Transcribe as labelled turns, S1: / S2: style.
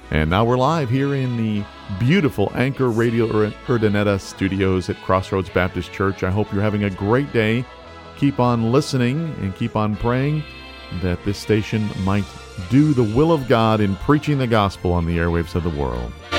S1: And now we're live here in the beautiful Anchor Radio Urdaneta studios at Crossroads Baptist Church. I hope you're having a great day. Keep on listening and keep on praying that this station might do the will of God in preaching the gospel on the airwaves of the world.